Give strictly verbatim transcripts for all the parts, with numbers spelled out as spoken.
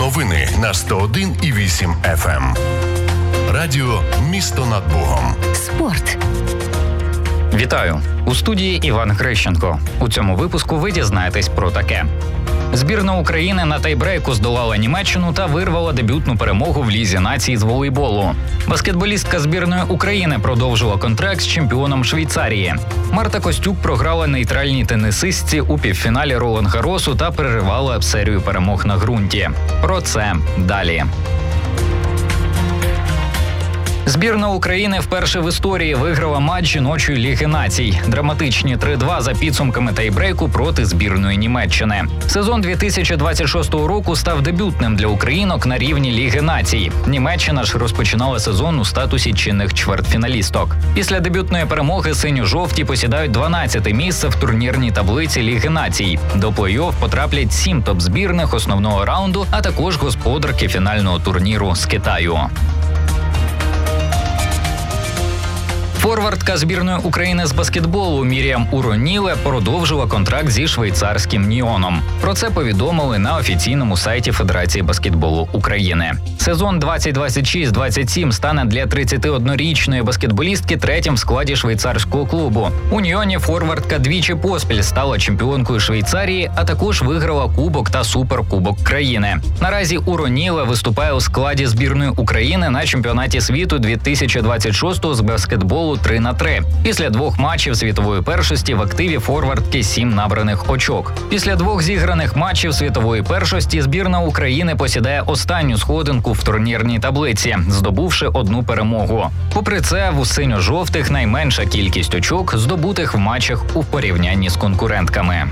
Новини на сто один і вісім еф ем. Радіо «Місто над Богом». Спорт. Вітаю! У студії Іван Грищенко. У цьому випуску ви дізнаєтесь про таке. Збірна України на тайбрейку здолала Німеччину та вирвала дебютну перемогу в Лізі націй з волейболу. Баскетболістка збірної України продовжила контракт з чемпіоном Швейцарії. Марта Костюк програла нейтральній тенісистці у півфіналі Ролан-Гарросу та перервала серію перемог на ґрунті. Про це далі. Збірна України вперше в історії виграла матч жіночої Ліги націй. Драматичні три-два за підсумками тайбрейку проти збірної Німеччини. Сезон дві тисячі двадцять шостого року став дебютним для українок на рівні Ліги націй. Німеччина ж розпочинала сезон у статусі чинних чвертьфіналісток. Після дебютної перемоги синьо-жовті посідають дванадцяте місце в турнірній таблиці Ліги націй. До плей-офф потраплять сім топ-збірних основного раунду, а також господарки фінального турніру з Китаю. Форвардка збірної України з баскетболу Мір'ям Уроніле продовжила контракт зі швейцарським Ньйоном. Про це повідомили на офіційному сайті Федерації баскетболу України. Сезон двадцять двадцять шість двадцять сім стане для тридцятиоднорічної баскетболістки третім в складі швейцарського клубу. У Ньйоні форвардка двічі поспіль стала чемпіонкою Швейцарії, а також виграла Кубок та Суперкубок країни. Наразі Уроніле виступає у складі збірної України на чемпіонаті світу дві тисячі двадцять шостого з баскетболу три на три. Після двох матчів світової першості в активі форвардки сім набраних очок. Після двох зіграних матчів світової першості збірна України посідає останню сходинку в турнірній таблиці, здобувши одну перемогу. Попри це, у синьо-жовтих найменша кількість очок, здобутих в матчах у порівнянні з конкурентками.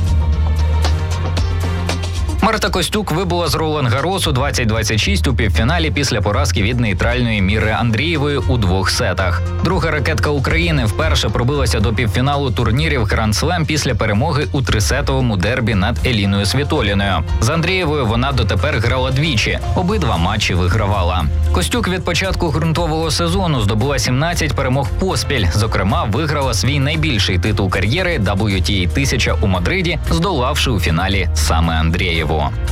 Марта Костюк вибула з Ролан-Гарросу двадцять двадцять шість у півфіналі після поразки від нейтральної Міри Андрієвої у двох сетах. Друга ракетка України вперше пробилася до півфіналу турнірів Гранд-слем після перемоги у трисетовому дербі над Еліною Світоліною. З Андрієвою вона дотепер грала двічі, обидва матчі вигравала. Костюк від початку ґрунтового сезону здобула сімнадцять перемог поспіль, зокрема виграла свій найбільший титул кар'єри дабл ю ті ей тисяча у Мадриді, здолавши у фіналі саме Андрієву.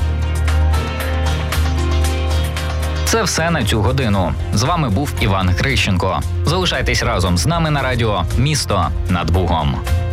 Це все на цю годину. З вами був Іван Грищенко. Залишайтесь разом з нами на радіо «Місто над Богом».